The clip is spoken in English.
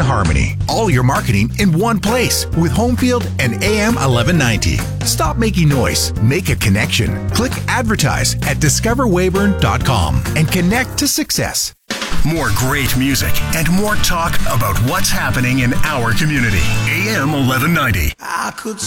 harmony. All your marketing in one place with Homefield and AM 1190. Stop making noise. Make a connection. Click advertise at discoverweyburn.com and connect to success. More great music and more talk about what's happening in our community. AM 1190. I could